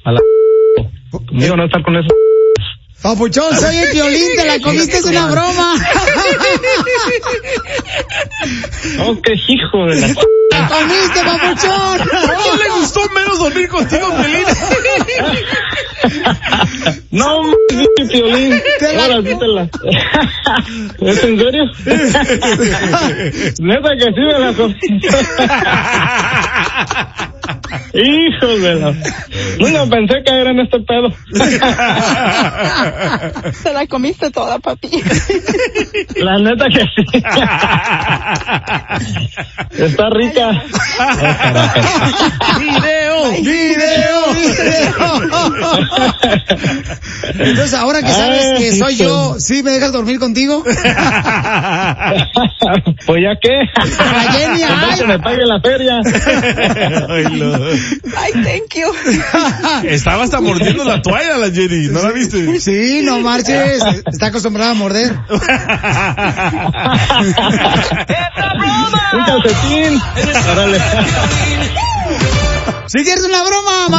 A la... Conmigo no estar con eso. Papuchón, soy el Piolín, te la comiste, es una broma. Oh, qué hijo de la... ¡La comiste, papuchón! ¿No le gustó menos dormir contigo, Piolín? No, Piolín. Ahora sí te la... ¿Es en serio? Neta que sí me la comí. Hijo de la... Nunca pensé caer en este pedo. Se la comiste toda, papi. La neta que sí. Está rica. ¡Video! Entonces, ahora que sabes que soy yo, ¿sí me dejas dormir contigo? Pues ya qué. La Jenny, ay. Que me pague la feria. Ay, thank you. Estaba hasta mordiendo la toalla la Jenny, ¿no la viste? Sí, no marches. Está acostumbrada a morder. Un calcetín. Órale. Si quieres una broma,